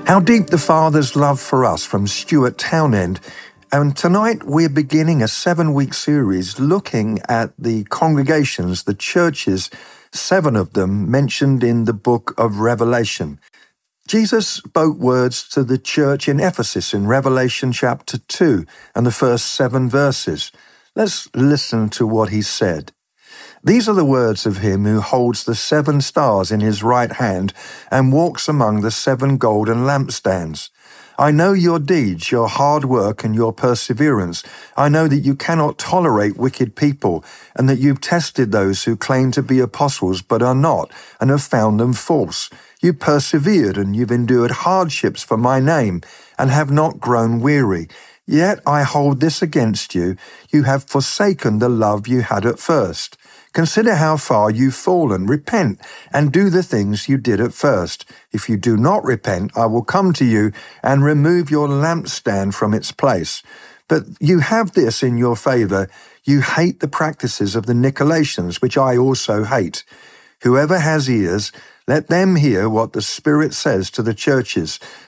How deep the Father's love for us from Stuart Townend. And tonight we're beginning a 7-week series looking at the congregations, the churches, 7 of them mentioned in the book of Revelation. Jesus spoke words to the church in Ephesus in Revelation chapter 2 and the first 7 verses. Let's listen to what he said. These are the words of him who holds the 7 stars in his right hand and walks among the 7 golden lampstands. I know your deeds, your hard work, and your perseverance. I know that you cannot tolerate wicked people, and that you've tested those who claim to be apostles but are not, and have found them false. You persevered, and you've endured hardships for my name, and have not grown weary. Yet I hold this against you. You have forsaken the love you had at first. Consider how far you've fallen. Repent and do the things you did at first. If you do not repent, I will come to you and remove your lampstand from its place. But you have this in your favor. You hate the practices of the Nicolaitans, which I also hate. Whoever has ears, let them hear what the Spirit says to the churches.